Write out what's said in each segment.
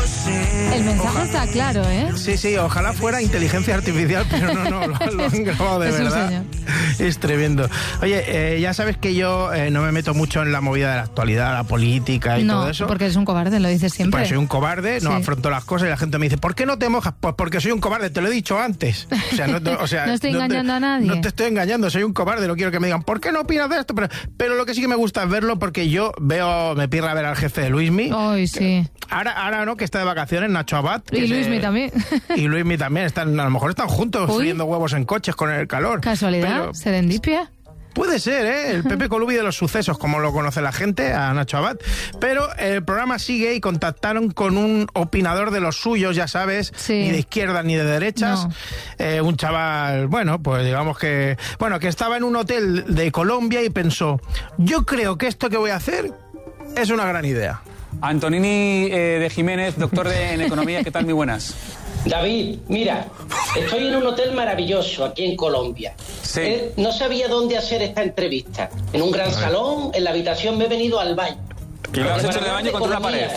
El mensaje está claro, ¿eh? Sí, ojalá fuera inteligencia artificial, pero no, lo han grabado de verdad. Es tremendo. Oye, ya sabes que yo no me meto mucho en la movida de la actualidad, la política y todo eso. No, porque eres un cobarde, lo dices siempre. Pues soy un cobarde, no afronto las cosas y la gente me dice, ¿por qué no te mojas? Pues porque soy un cobarde, te lo he dicho antes. O sea, no estoy engañando a nadie. No te estoy engañando, soy un cobarde, no quiero que me digan, ¿por qué no opinas de esto? Pero lo que sí que me gusta es verlo porque yo me pirra a ver al jefe de Luismi. Ay, sí. Ahora no, que está de vacaciones, Nacho Abad. Y Luismi también. Y Luismi también, a lo mejor están juntos friendo huevos en coches con el calor. ¿Casualidad? ¿Serendipia? Puede ser, ¿eh? El Pepe Colubi de los sucesos, como lo conoce la gente, a Nacho Abad. Pero el programa sigue y contactaron con un opinador de los suyos, ya sabes, ni de izquierdas ni de derechas. No. Un chaval, bueno, pues digamos que estaba en un hotel de Colombia y pensó, yo creo que esto que voy a hacer es una gran idea. Antonini de Jiménez, doctor en Economía, ¿qué tal? Muy buenas. David, mira, estoy en un hotel maravilloso aquí en Colombia. Sí. No sabía dónde hacer esta entrevista. En un gran salón, en la habitación me he venido al baño. ¿Y lo has hecho de baño contra una pared?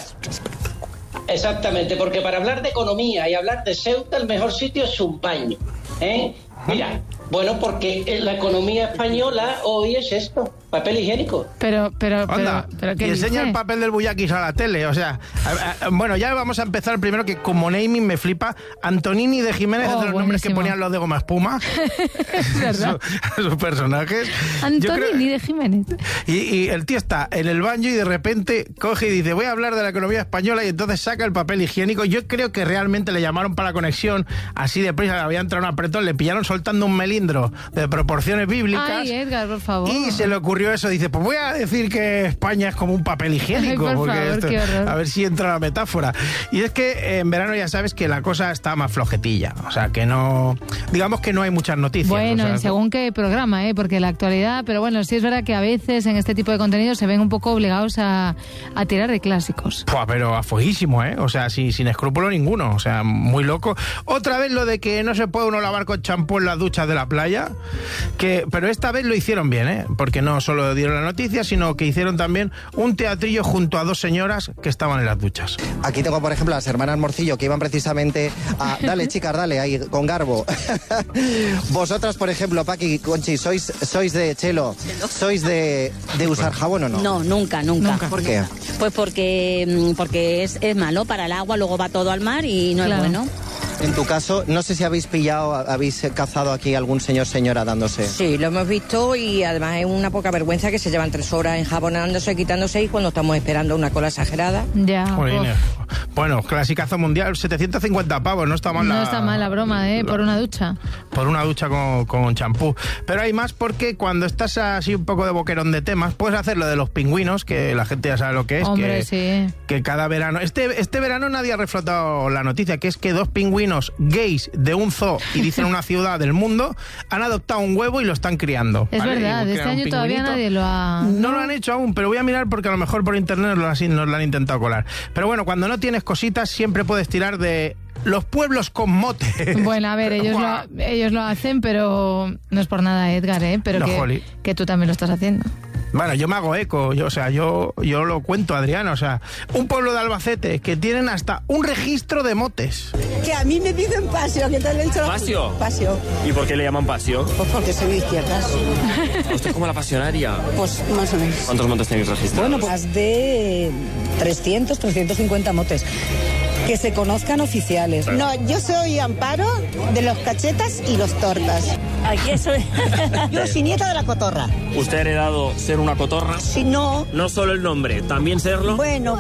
Exactamente, porque para hablar de economía y hablar de Ceuta, el mejor sitio es un baño. Mira, bueno, porque la economía española hoy es esto, papel higiénico. Pero ¿qué y enseña el papel del Buyakis a la tele, o sea, bueno, ya vamos a empezar primero que como naming me flipa, Antonini de Jiménez es de los nombres que ponían los de Goma Espuma. Es verdad. Sus personajes. Antonini de Jiménez. Y el tío está en el baño y de repente coge y dice, voy a hablar de la economía española, y entonces saca el papel higiénico. Yo creo que realmente le llamaron para conexión, así de prisa, había entrado un apretón, le pillaron soltando un melindro de proporciones bíblicas. Ay, Edgar, por favor. Y se le ocurrió eso, dice, pues voy a decir que España es como un papel higiénico. Ay, por porque favor, qué horror. A ver si entra la metáfora. Y es que en verano ya sabes que la cosa está más flojetilla, o sea, que no, digamos que no hay muchas noticias. Bueno, o sea, según qué programa, porque la actualidad, pero bueno, sí es verdad que a veces en este tipo de contenidos se ven un poco obligados a tirar de clásicos. Pero a fueguísimo, o sea, sin escrúpulo ninguno, o sea, muy loco. Otra vez lo de que no se puede uno lavar con champú en las duchas de la playa, pero esta vez lo hicieron bien, porque no solo dieron la noticia, sino que hicieron también un teatrillo junto a dos señoras que estaban en las duchas. Aquí tengo, por ejemplo, a las hermanas Morcillo, que iban precisamente a... Dale, chicas, dale, ahí, con garbo. Vosotras, por ejemplo, Paqui, Conchi, ¿sois de Chelo? ¿Sois de usar jabón o no? No, nunca. ¿Por qué? Pues porque es malo para el agua, luego va todo al mar y no es bueno. En tu caso, no sé si habéis cazado aquí algún señora dándose. Sí, lo hemos visto y además es una poca vergüenza que se llevan 3 horas enjabonándose, quitándose y cuando estamos esperando una cola exagerada. Ya. Bueno, clasicazo mundial, 750 pavos, no está mal No está mal la broma, por una ducha. Por una ducha con champú. Pero hay más porque cuando estás así un poco de boquerón de temas, puedes hacer lo de los pingüinos, que la gente ya sabe lo que es. Hombre, sí. Que cada verano... Este verano nadie ha reflotado la noticia, que es que 2 pingüinos gays de un zoo, y dicen una ciudad del mundo, han adoptado un huevo y lo están criando. Es verdad, este año todavía nadie lo ha... No lo han hecho aún, pero voy a mirar porque a lo mejor por internet nos lo han intentado colar. Pero bueno, cuando no tienes cositas siempre puedes tirar de los pueblos con mote. Bueno, a ver, ellos lo hacen, pero no es por nada, Edgar, pero no, que tú también lo estás haciendo. Bueno, yo me hago eco, yo lo cuento, Adriana, o sea, un pueblo de Albacete que tienen hasta un registro de motes. Que a mí me piden pasio, que te lo he dicho. ¿Pasio? Pasio. ¿Y por qué le llaman pasio? Pues porque soy de izquierdas. ¿Usted es como la pasionaria? Pues más o menos. ¿Cuántos motes tenéis registrados? Bueno, pues más de 350 motes. Que se conozcan oficiales. No, yo soy Amparo de los cachetas y los tortas. Aquí soy. Yo soy nieta de la cotorra. ¿Usted ha heredado ser una cotorra? Si no. No solo el nombre, ¿también serlo? Bueno.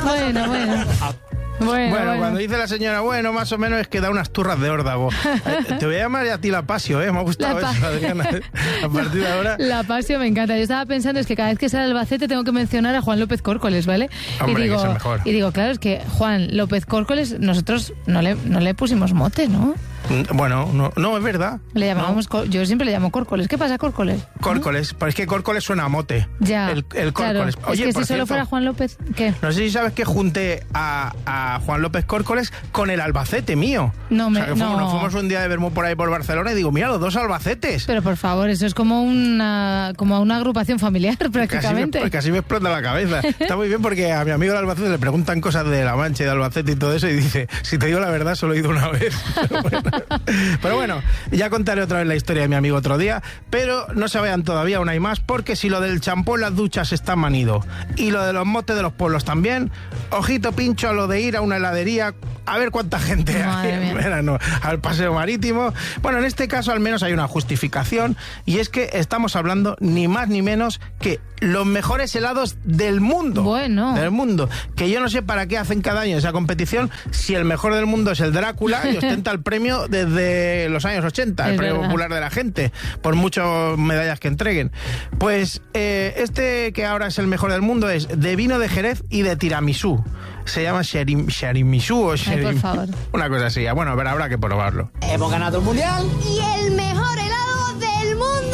Bueno, cuando dice la señora, más o menos es que da unas turras de órdago. Te voy a llamar a ti la Pasio, me ha gustado eso, Adriana. A partir de ahora... La Pasio me encanta. Yo estaba pensando, es que cada vez que sale Albacete tengo que mencionar a Juan López Córcoles, ¿vale? Hombre, que es el mejor. Y digo, claro, es que Juan López Córcoles, nosotros no le pusimos mote, ¿no? Bueno, no es verdad. Le llamábamos, yo siempre le llamo córcoles. ¿Qué pasa, córcoles? Córcoles, pero es que córcoles suena a mote. Ya, el córcoles. Claro. Oye, es que si solo fuera Juan López, ¿qué? No sé si sabes que junté a Juan López Córcoles con el Albacete mío. Nos fuimos un día de vermú por ahí por Barcelona y digo, mira, los dos Albacetes. Pero por favor, eso es como una agrupación familiar prácticamente. Casi me explota la cabeza. Está muy bien porque a mi amigo de Albacete le preguntan cosas de La Mancha y de Albacete y todo eso y dice, si te digo la verdad, solo he ido una vez. Pero bueno, ya contaré otra vez la historia de mi amigo otro día, pero no se vayan todavía, aún hay más, porque si lo del champú en las duchas está manido y lo de los motes de los pueblos también, ojito pincho a lo de ir a una heladería a ver cuánta gente hay en verano, al paseo marítimo. Bueno, en este caso al menos hay una justificación y es que estamos hablando ni más ni menos que los mejores helados del mundo. Bueno. Del mundo. Que yo no sé para qué hacen cada año esa competición si el mejor del mundo es el Drácula y ostenta el premio desde los años 80, el premio popular de la gente, por muchas medallas que entreguen. Pues este que ahora es el mejor del mundo es de vino de Jerez y de tiramisú. Se llama tiramisú o por favor. Una cosa así. Bueno, pero habrá que probarlo. Hemos ganado el mundial. Y el mejor helado del mundo.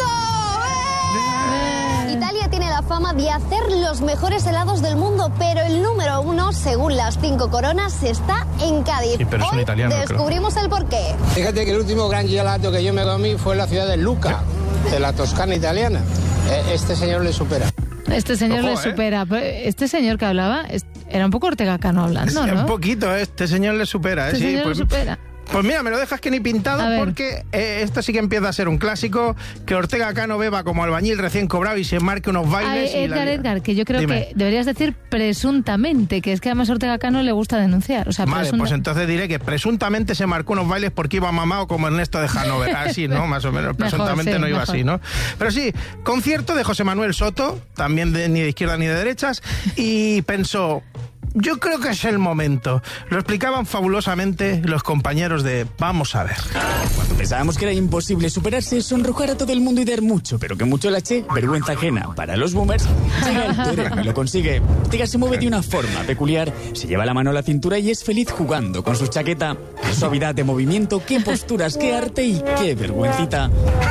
Italia tiene la fama de hacer los mejores helados del mundo, pero el número 1, según las 5 coronas, está en Cádiz. Sí, pero hoy descubrimos el porqué. Fíjate que el último gran gelato que yo me comí fue en la ciudad de Lucca, de la Toscana italiana. Este señor le supera. Este señor le supera. Este señor que hablaba era un poco Ortega Cano hablando, ¿no? Un poquito, este señor le supera. Este señor le supera. Pues mira, me lo dejas que ni pintado porque esto sí que empieza a ser un clásico, que Ortega Cano beba como albañil recién cobrado y se marque unos bailes. Edgar, que yo creo que deberías decir presuntamente, que es que además a Ortega Cano le gusta denunciar. O sea, vale, pues entonces diré que presuntamente se marcó unos bailes porque iba mamado como Ernesto de Hanover. Así, ¿no? Más o menos. Presuntamente mejor, no iba así, ¿no? Pero sí, concierto de José Manuel Soto, también ni de izquierda ni de derechas, y pensó... Yo creo que es el momento. Lo explicaban fabulosamente los compañeros de Vamos a ver. Cuando pensábamos que era imposible superarse, sonrojar a todo el mundo y dar mucho, pero que mucho la che, vergüenza ajena para los boomers, llega el torero y lo consigue. Ortega se mueve de una forma peculiar, se lleva la mano a la cintura y es feliz jugando con su chaqueta. Qué suavidad de movimiento, qué posturas, qué arte y qué vergüencita.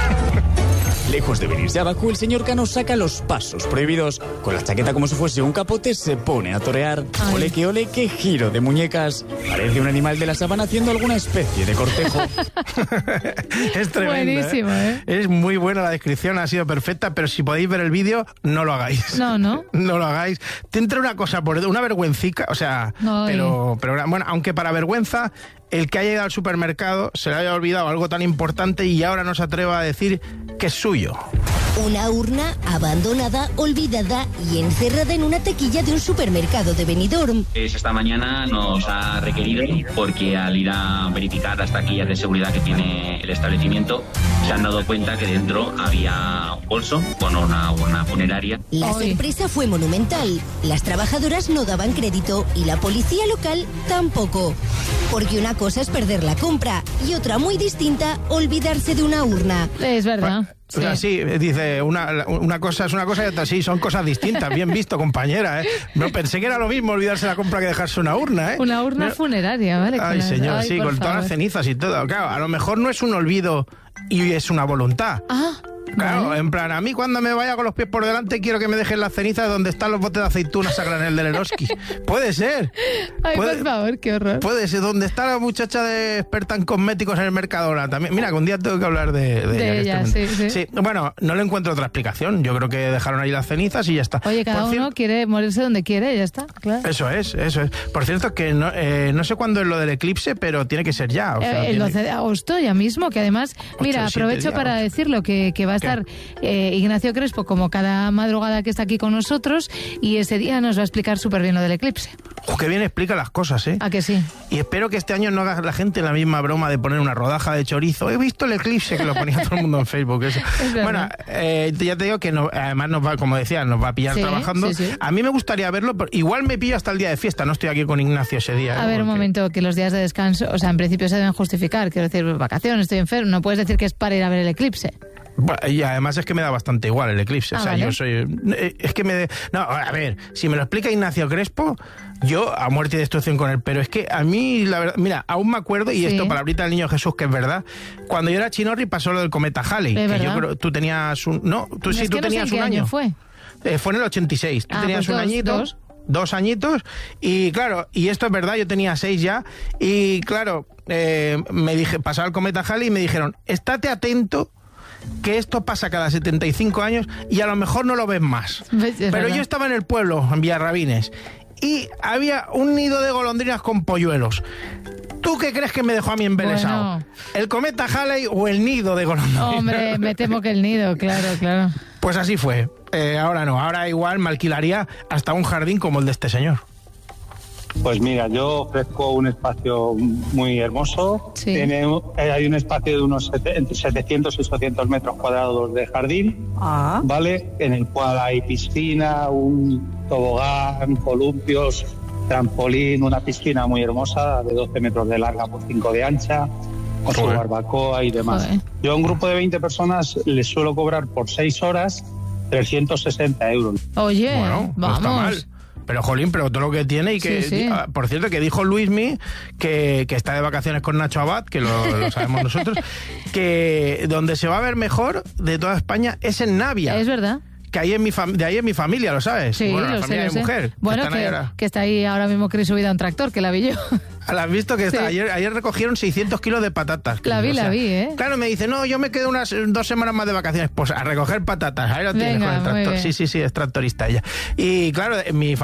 Lejos de venirse abajo, el señor Cano saca los pasos prohibidos. Con la chaqueta como si fuese un capote, se pone a torear. Ole, qué giro de muñecas. Parece un animal de la sabana haciendo alguna especie de cortejo. Es tremendo. Buenísimo, ¿eh? Es muy buena la descripción, ha sido perfecta, pero si podéis ver el vídeo, no lo hagáis. No. No lo hagáis. Te entra una cosa, una vergüencica, o sea, pero bueno, aunque para vergüenza... El que haya ido al supermercado se le haya olvidado algo tan importante y ahora no se atreva a decir que es suyo. Una urna abandonada, olvidada y encerrada en una taquilla de un supermercado de Benidorm. Esta mañana nos ha requerido, porque al ir a verificar las taquillas de seguridad que tiene el establecimiento, se han dado cuenta que dentro había un bolso con una urna funeraria. La sorpresa fue monumental. Las trabajadoras no daban crédito y la policía local tampoco. Porque una cosa es perder la compra y otra muy distinta, olvidarse de una urna. Es verdad. Sí. O sea, sí, dice, una cosa es una cosa y otra sí, son cosas distintas. Bien visto, compañera, ¿eh? No, pensé que era lo mismo olvidarse la compra que dejarse una urna, ¿eh? Una urna funeraria, ¿vale? Ay, señor, sí, con todas las cenizas y todo. Claro, a lo mejor no es un olvido y es una voluntad. Claro, en plan, a mí cuando me vaya con los pies por delante quiero que me dejen las cenizas donde están los botes de aceitunas a granel del Eroski. Puede ser. Ay, por favor, qué horror. Puede ser, donde está la muchacha de experta en cosméticos en el Mercadona también. Mira, que un día tengo que hablar de ella. Sí. Bueno, no le encuentro otra explicación. Yo creo que dejaron ahí las cenizas y ya está. Oye, cada uno quiere morirse donde quiere y ya está, claro. Eso es. Por cierto, que no sé cuándo es lo del eclipse, pero tiene que ser ya. O sea, el 12 de agosto ya mismo, que además, mira, aprovecho para decirlo, que va a estar... Ignacio Crespo, como cada madrugada que está aquí con nosotros, y ese día nos va a explicar súper bien lo del eclipse. Qué bien explica las cosas, ¿eh? ¿A que sí? Y espero que este año no haga la gente la misma broma de poner una rodaja de chorizo. He visto el eclipse, que lo ponía todo el mundo en Facebook. Eso. Bueno, ya te digo que además nos va, como decía, nos va a pillar trabajando. Sí. A mí me gustaría verlo, pero igual me pillo hasta el día de fiesta. No estoy aquí con Ignacio ese día. A ver, un momento, que los días de descanso, o sea, en principio se deben justificar. Quiero decir, vacaciones, estoy enfermo. No puedes decir que es para ir a ver el eclipse. Y además es que me da bastante igual el eclipse. O sea, yo soy... Es que me... No, a ver, si me lo explica Ignacio Crespo, yo a muerte y destrucción con él. Pero es que a mí, la verdad... Mira, aún me acuerdo, y esto palabrita del niño Jesús, que es verdad, cuando yo era chinorri pasó lo del cometa Halley. Que yo creo, tú tenías un... No, tú sí, tú tenías un año. Fue en el 86. Tú tenías un añito... Dos añitos, y claro, y esto es verdad, yo tenía 6 ya, y claro, me dije, pasaba el cometa Halley y me dijeron, estate atento, que esto pasa cada 75 años y a lo mejor no lo ves más. Pero yo estaba en el pueblo, en Villarrabines, y había un nido de golondrinas con polluelos. ¿Tú qué crees que me dejó a mí embelesado? Bueno. ¿El cometa Halley o el nido de golondrinas? Hombre, me temo que el nido, claro. Pues así fue. Ahora no, ahora igual me alquilaría hasta un jardín como el de este señor. Pues mira, yo ofrezco un espacio muy hermoso. Sí. Hay un espacio de unos entre 700 y 800 metros cuadrados de jardín, ¿vale? En el cual hay piscina, un tobogán, columpios, trampolín, una piscina muy hermosa de 12 metros de larga por 5 de ancha, con su barbacoa y demás. Yo a un grupo de 20 personas les suelo cobrar por 6 horas 360 euros. Oye, bueno, vamos. No está mal. Pero, jolín, pero todo lo que tiene y que... Sí. Por cierto, que dijo Luismi que está de vacaciones con Nacho Abad, que lo sabemos nosotros, que donde se va a ver mejor de toda España es en Navia. Es verdad. Que ahí de ahí es mi familia, ¿lo sabes? Sí, bueno, la lo familia sé, de mujer. Bueno, que está ahí ahora mismo Cris subida a un tractor, que la vi yo. ¿La has visto? Que sí. ayer recogieron 600 kilos de patatas. La vi, ¿eh? Claro, me dice, no, yo me quedo unas 2 semanas más de vacaciones. Pues a recoger patatas. Ahí lo tienes con el tractor. Sí, es tractorista ella. Y claro, mi familia